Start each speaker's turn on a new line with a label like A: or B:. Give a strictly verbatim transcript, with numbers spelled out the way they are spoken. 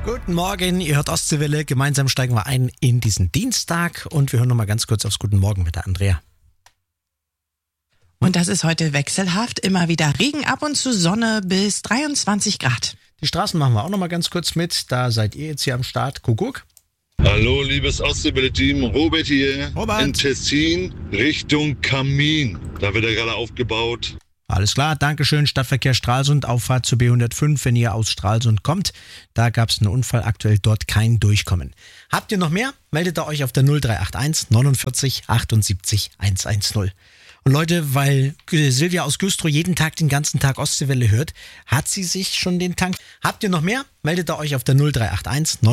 A: Guten Morgen, ihr hört Ostseewelle. Gemeinsam steigen wir ein in diesen Dienstag und wir hören nochmal ganz kurz aufs Guten Morgen mit der Andrea.
B: Und das ist heute wechselhaft, immer wieder Regen, ab und zu Sonne bis dreiundzwanzig Grad.
A: Die Straßen machen wir auch nochmal ganz kurz mit. Da seid ihr jetzt hier am Start. Kuckuck.
C: Hallo, liebes Ostseewelle-Team. Robert hier.
A: Robert.
C: In Tessin Richtung Kamin. Da wird er gerade aufgebaut.
A: Alles klar, Dankeschön. Stadtverkehr Stralsund, Auffahrt zu B hundertfünf, wenn ihr aus Stralsund kommt. Da gab es einen Unfall, aktuell dort kein Durchkommen. Habt ihr noch mehr? Meldet ihr euch auf der null drei acht eins neunundvierzig achtundsiebzig hundertzehn. Und Leute, weil Silvia aus Güstrow jeden Tag den ganzen Tag Ostseewelle hört, hat sie sich schon den Tank. Habt ihr noch mehr? Meldet ihr euch auf der null drei acht eins